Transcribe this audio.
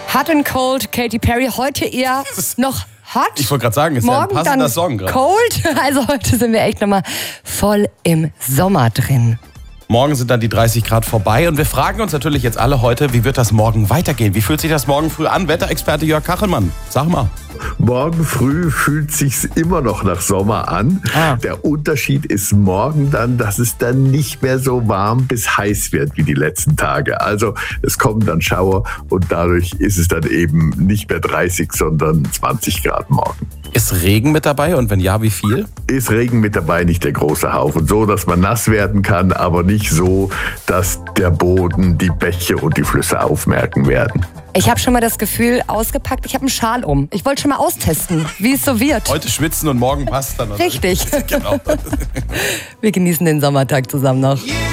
Hot and Cold, Katy Perry. Heute eher noch hot. Ich wollte gerade sagen, ist ja ein passender Song gerade. Cold. Also heute sind wir echt nochmal voll im Sommer drin. Morgen sind dann die 30 Grad vorbei und wir fragen uns natürlich jetzt alle heute, wie wird das morgen weitergehen? Wie fühlt sich das morgen früh an? Wetterexperte Jörg Kachelmann, sag mal. Morgen früh fühlt sich's immer noch nach Sommer an. Der Unterschied ist morgen dann, dass es dann nicht mehr so warm bis heiß wird wie die letzten Tage. Also es kommen dann Schauer und dadurch ist es dann eben nicht mehr 30, sondern 20 Grad morgen. Ist Regen mit dabei und wenn ja, wie viel? Ist Regen mit dabei, nicht der große Haufen. So, dass man nass werden kann, aber nicht so, dass der Boden, die Bäche und die Flüsse aufmerken werden. Ich habe schon mal das Gefühl ausgepackt, ich habe einen Schal um. Ich wollte schon mal austesten, wie es so wird. Heute schwitzen und morgen passt dann. Richtig. Genau. Wir genießen den Sommertag zusammen noch.